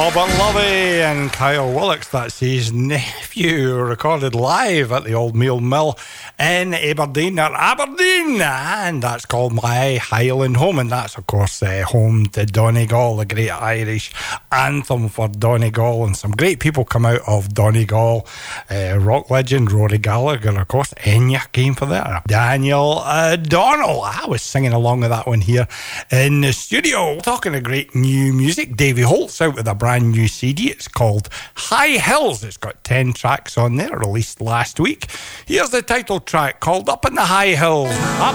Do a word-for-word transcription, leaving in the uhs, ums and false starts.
Robert Lovey and Kyle Willocks, that's his nephew, recorded live at the Old Meal Mill in Aberdeen, or Aberdeen, and that's called My Highland Home, and that's of course uh, home to Donegal, the great Irish anthem for Donegal, and some great people come out of Donegal. Uh, rock legend Rory Gallagher, of course. Enya came for that. Daniel O'Donnell. I was singing along with that one here in the studio. Talking of great new music, Davy Holt's out with a brand new C D. It's called High Hills. It's got ten tracks on there, released last week. Here's the title track called Up in the High Hills. Up